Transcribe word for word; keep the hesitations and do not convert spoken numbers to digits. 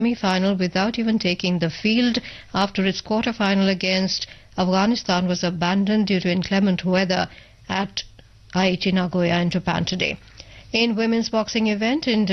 semi-final without even taking the field after its quarter-final against Afghanistan was abandoned due to inclement weather at Aichi Nagoya in Japan today. In women's boxing event, in